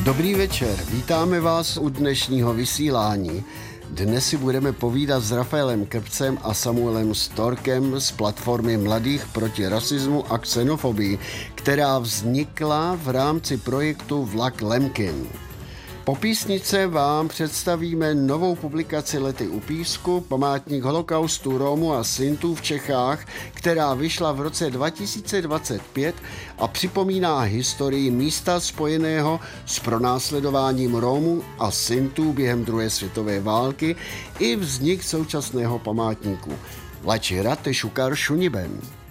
Dobrý večer, vítáme vás u dnešního vysílání. Dnes si budeme povídat s Rafaelem Krpcem a Samuelem Storkem z platformy Mladých proti rasismu a xenofobii, která vznikla v rámci projektu Vlak Lemkin. Po písnice vám představíme novou publikaci Lety u písku, památník holokaustu Romů a Sintů v Čechách, která vyšla v roce 2025 a připomíná historii místa spojeného s pronásledováním Romů a Sintů během druhé světové války i vznik současného památníku. Lači Rate Šukar Šuniben.